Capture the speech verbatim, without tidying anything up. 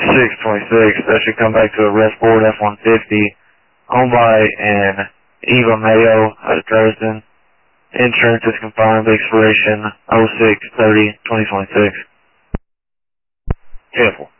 six twenty-six. That should come back to arrest board F one fifty. Owned by an Eva Mayo out of Dresden. Insurance is confirmed. Expiration oh six thirty twenty twenty-six. Careful.